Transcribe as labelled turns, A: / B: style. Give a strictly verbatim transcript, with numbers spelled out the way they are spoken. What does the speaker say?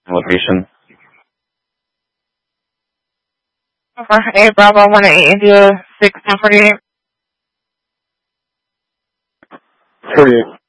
A: Location.
B: eight Bravo one eight India six ten forty eight.
A: forty-eight.